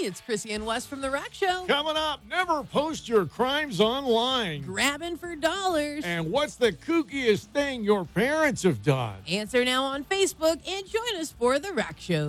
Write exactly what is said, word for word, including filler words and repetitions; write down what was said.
it's Chrissy and Wes from The Rack Show. Coming up, never post your crimes online. Grabbing for dollars. And what's the kookiest thing your parents have done? Answer now on Facebook and join us for The Rack Show.